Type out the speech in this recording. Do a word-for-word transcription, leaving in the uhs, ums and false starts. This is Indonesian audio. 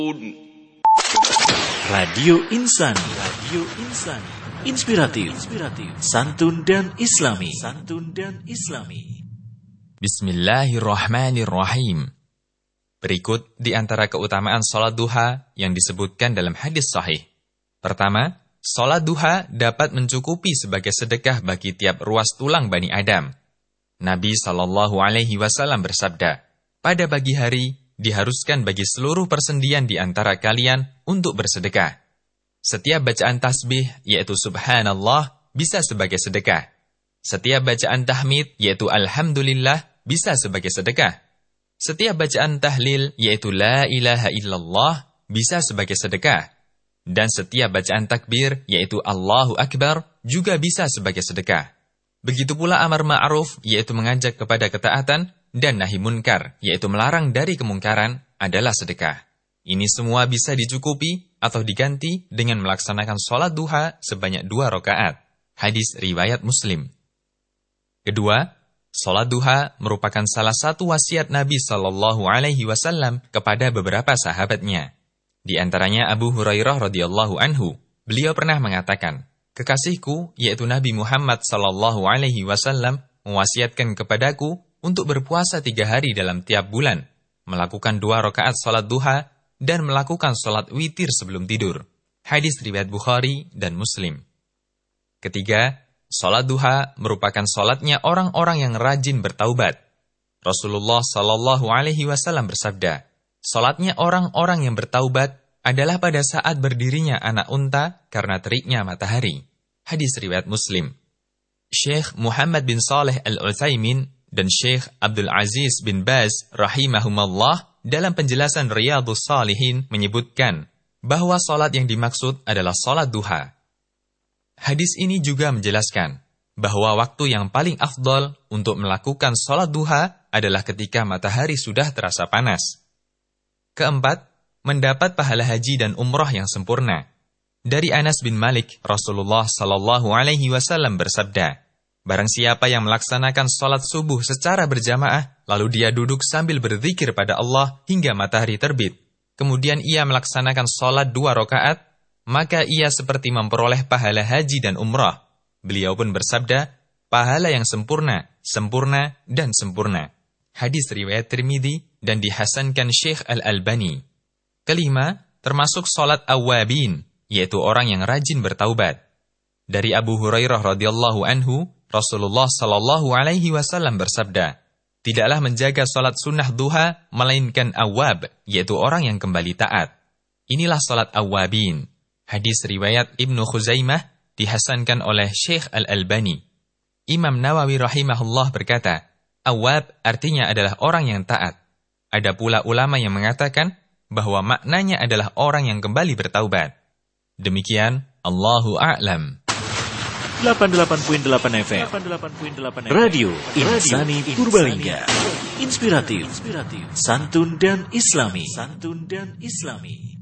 Radio Insani, Radio Insani, inspiratif, inspiratif, santun dan islami, santun dan islami. Bismillahirrahmanirrahim. Berikut di antara keutamaan salat duha yang disebutkan dalam hadis sahih. Pertama, salat duha dapat mencukupi sebagai sedekah bagi tiap ruas tulang Bani Adam. Nabi shallallahu alaihi wasallam bersabda, pada pagi hari diharuskan bagi seluruh persendian di antara kalian untuk bersedekah. Setiap bacaan tasbih, yaitu subhanallah, bisa sebagai sedekah. Setiap bacaan tahmid, yaitu alhamdulillah, bisa sebagai sedekah. Setiap bacaan tahlil, yaitu la ilaha illallah, bisa sebagai sedekah. Dan setiap bacaan takbir, yaitu Allahu Akbar, juga bisa sebagai sedekah. Begitu pula amar ma'ruf, yaitu mengajak kepada ketaatan, dan nahi munkar, yaitu melarang dari kemungkaran, adalah sedekah. Ini semua bisa dicukupi atau diganti dengan melaksanakan sholat duha sebanyak dua rakaat. Hadis riwayat Muslim. Kedua, sholat duha merupakan salah satu wasiat Nabi shallallahu alaihi wasallam kepada beberapa sahabatnya. Di antaranya Abu Hurairah radhiyallahu anhu. Beliau pernah mengatakan, kekasihku, yaitu Nabi Muhammad shallallahu alaihi wasallam, mewasiatkan kepadaku untuk berpuasa tiga hari dalam tiap bulan, melakukan dua rakaat sholat duha, dan melakukan sholat witir sebelum tidur. Hadis riwayat Bukhari dan Muslim. Ketiga, sholat duha merupakan sholatnya orang-orang yang rajin bertaubat. Rasulullah shallallahu alaihi wasallam bersabda, sholatnya orang-orang yang bertaubat adalah pada saat berdirinya anak unta karena teriknya matahari. Hadis riwayat Muslim. Syekh Muhammad bin Saleh Al-Utsaimin dan Syekh Abdul Aziz bin Baz rahimahumallah dalam penjelasan Riyadhus Shalihin menyebutkan bahwa salat yang dimaksud adalah salat duha. Hadis ini juga menjelaskan bahwa waktu yang paling afdal untuk melakukan salat duha adalah ketika matahari sudah terasa panas. Keempat, mendapat pahala haji dan umrah yang sempurna. Dari Anas bin Malik, Rasulullah sallallahu alaihi wasallam bersabda, barang siapa yang melaksanakan sholat subuh secara berjamaah, lalu dia duduk sambil berzikir pada Allah hingga matahari terbit, kemudian ia melaksanakan sholat dua rakaat, maka ia seperti memperoleh pahala haji dan umrah. Beliau pun bersabda, pahala yang sempurna, sempurna, dan sempurna. Hadis riwayat Tirmidzi dan dihasankan Syekh Al-Albani. Kelima, termasuk sholat awwabin, yaitu orang yang rajin bertaubat. Dari Abu Hurairah radhiyallahu anhu, Rasulullah sallallahu alaihi wasallam bersabda, tidaklah menjaga salat sunnah duha melainkan awwab, yaitu orang yang kembali taat. Inilah salat awwabin. Hadis riwayat Ibnu Khuzaimah dihasankan oleh Syekh Al-Albani. Imam Nawawi rahimahullah berkata, awwab artinya adalah orang yang taat. Ada pula ulama yang mengatakan bahwa maknanya adalah orang yang kembali bertaubat. Demikian, Allahu a'lam. delapan puluh delapan koma delapan F M Radio Insani Purbalingga. Inspiratif, santun dan islami, santun dan islami.